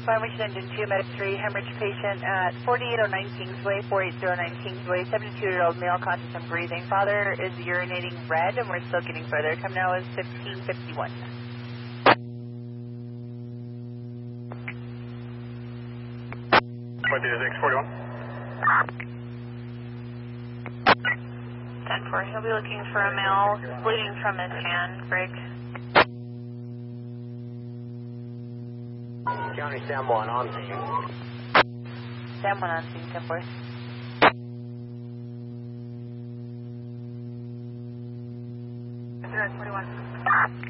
Farmers Engine 2, Medic 3, hemorrhage patient at 4809 Kingsway, 4809 Kingsway, 72-year-old male, conscious and breathing. Father is urinating red, and we're still getting further. Time now is 15:51. What is X41? 10-4, he'll be looking for a male bleeding from his hand, Greg. County Sam 1 on scene. Sam 1 on scene, 10-4. X41.